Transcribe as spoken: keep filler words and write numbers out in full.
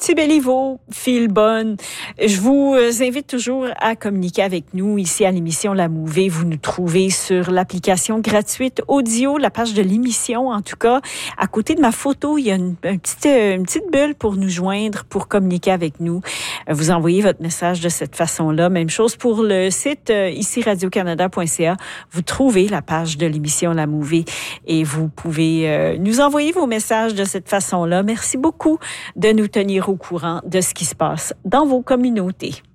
Petit Béliveau, file bonne. Je vous invite toujours à communiquer avec nous ici à l'émission La Mouvée. Vous nous trouvez sur l'application gratuite audio, la page de l'émission en tout cas. À côté de ma photo, il y a une, une, petite, une petite bulle pour nous joindre, pour communiquer avec nous. Vous envoyez votre message de cette façon-là. Même chose pour le site ici radio canada point c a. Vous trouvez la page de l'émission La Mouvée et vous pouvez euh, nous envoyer vos messages de cette façon-là. Merci beaucoup de nous tenir au courant de ce qui se passe dans vos communautés.